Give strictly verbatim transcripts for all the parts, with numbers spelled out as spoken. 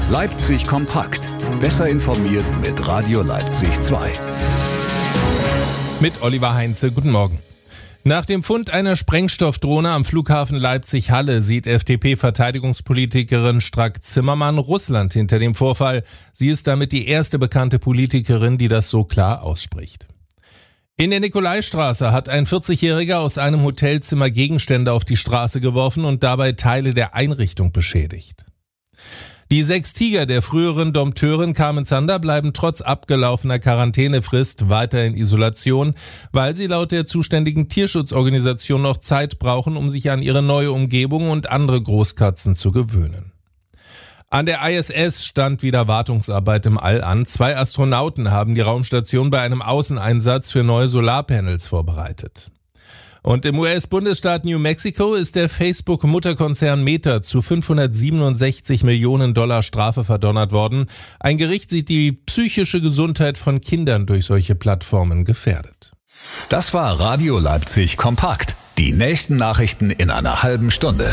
Leipzig kompakt. Besser informiert mit Radio Leipzig zwei. Mit Oliver Heinze, guten Morgen. Nach dem Fund einer Sprengstoffdrohne am Flughafen Leipzig-Halle sieht F D P-Verteidigungspolitikerin Strack-Zimmermann Russland hinter dem Vorfall. Sie ist damit die erste bekannte Politikerin, die das so klar ausspricht. In der Nikolaistraße hat ein vierzigjähriger aus einem Hotelzimmer Gegenstände auf die Straße geworfen und dabei Teile der Einrichtung beschädigt. Die sechs Tiger der früheren Dompteurin Carmen Zander bleiben trotz abgelaufener Quarantänefrist weiter in Isolation, weil sie laut der zuständigen Tierschutzorganisation noch Zeit brauchen, um sich an ihre neue Umgebung und andere Großkatzen zu gewöhnen. An der I S S stand wieder Wartungsarbeit im All an. Zwei Astronauten haben die Raumstation bei einem Außeneinsatz für neue Solarpanels vorbereitet. Und im U S-Bundesstaat New Mexico ist der Facebook-Mutterkonzern Meta zu fünfhundertsiebenundsechzig Millionen Dollar Strafe verdonnert worden. Ein Gericht sieht die psychische Gesundheit von Kindern durch solche Plattformen gefährdet. Das war Radio Leipzig kompakt. Die nächsten Nachrichten in einer halben Stunde.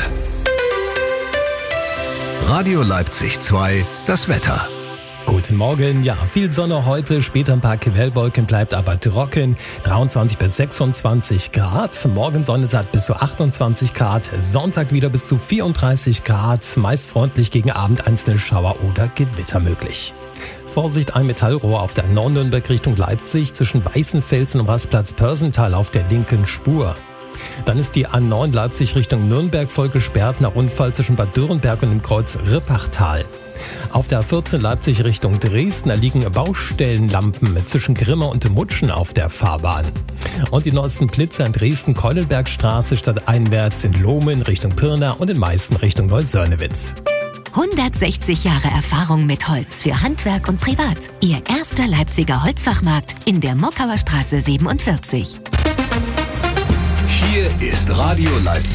Radio Leipzig zwei, das Wetter. Guten Morgen, ja, viel Sonne heute, später ein paar Quellwolken, bleibt aber trocken, dreiundzwanzig bis sechsundzwanzig Grad, morgen Sonne satt bis zu achtundzwanzig Grad, Sonntag wieder bis zu vierunddreißig Grad, meist freundlich gegen Abend einzelne Schauer oder Gewitter möglich. Vorsicht, ein Metallrohr auf der Neu-Nürnberg Richtung Leipzig zwischen Weißenfelsen und Rastplatz Pörsental auf der linken Spur. Dann ist die A neun Leipzig Richtung Nürnberg voll gesperrt nach Unfall zwischen Bad Dürrenberg und dem Kreuz Rippachtal. Auf der A vierzehn Leipzig Richtung Dresden, da liegen Baustellenlampen zwischen Grimma und Mutschen auf der Fahrbahn. Und die neuesten Blitze an Dresden-Keulenbergstraße stadteinwärts in Lohmen Richtung Pirna und in Meißen Richtung Neusörnewitz. hundertsechzig Jahre Erfahrung mit Holz für Handwerk und Privat. Ihr erster Leipziger Holzfachmarkt in der Mockauer Straße siebenundvierzig. Hier ist Radio Leipzig.